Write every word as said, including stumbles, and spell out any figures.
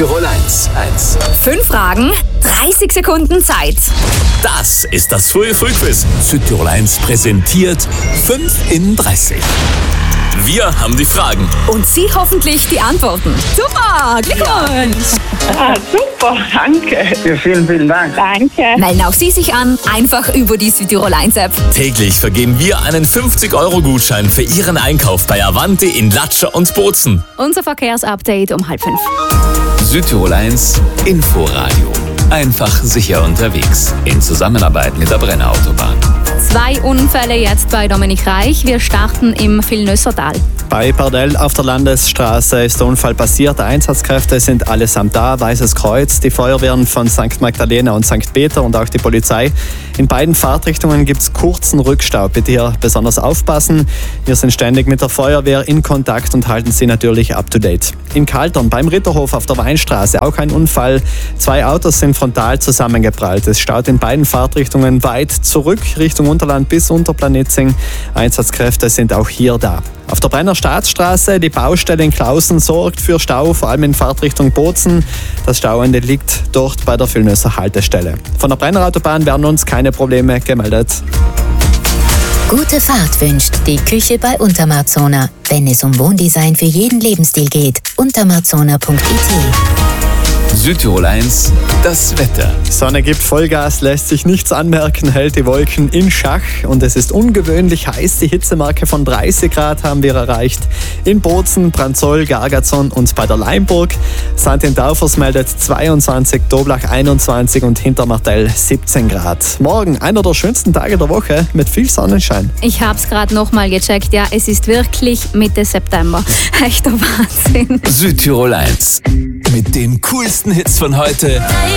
Südtirol eins. eins. Fünf Fragen, dreißig Sekunden Zeit. Das ist das frühe Frühquiz. Südtirol eins präsentiert fünf in dreißig. Wir haben die Fragen. Und Sie hoffentlich die Antworten. Super, Glückwunsch! Ah, super, danke. Ja, vielen, vielen Dank. Danke. Melden auch Sie sich an, einfach über die Südtirol eins App. Täglich vergeben wir einen fünfzig Euro Gutschein für Ihren Einkauf bei Avanti in Latscher und Bozen. Unser Verkehrsupdate um halb fünf. Südtirol eins Inforadio. Einfach sicher unterwegs. In Zusammenarbeit mit der Brenner Autobahn. Zwei Unfälle jetzt bei Dominik Reich. Wir starten im Villnössertal. Bei Pardell auf der Landesstraße ist der Unfall passiert. Einsatzkräfte sind allesamt da. Weißes Kreuz, die Feuerwehren von Sankt Magdalena und Sankt Peter und auch die Polizei. In beiden Fahrtrichtungen gibt es kurzen Rückstau. Bitte hier besonders aufpassen. Wir sind ständig mit der Feuerwehr in Kontakt und halten Sie natürlich up to date. In Kaltern beim Ritterhof auf der Weinstraße auch ein Unfall. Zwei Autos sind frontal zusammengeprallt. Es staut in beiden Fahrtrichtungen weit zurück Richtung Unterland bis Unterplanitzing. Einsatzkräfte sind auch hier da. Auf der Brenner Staatsstraße, die Baustelle in Klausen sorgt für Stau, vor allem in Fahrtrichtung Bozen. Das Stauende liegt dort bei der Villnösser Haltestelle. Von der Brenner Autobahn werden uns keine Probleme gemeldet. Gute Fahrt wünscht die Küche bei Untermarzona. Wenn es um Wohndesign für jeden Lebensstil geht, untermarzona punkt it. Südtirol eins, das Wetter. Sonne gibt Vollgas, lässt sich nichts anmerken, hält die Wolken in Schach und es ist ungewöhnlich heiß. Die Hitzemarke von dreißig Grad haben wir erreicht. In Bozen, Branzoll, Gargazon und bei der Leimburg. Sankt in Daufers meldet zweiundzwanzig, Doblach einundzwanzig und Hintermartell siebzehn Grad. Morgen einer der schönsten Tage der Woche mit viel Sonnenschein. Ich habe es gerade nochmal gecheckt. Ja, es ist wirklich Mitte September. Echter Wahnsinn. Südtirol eins. Mit den coolsten Hits von heute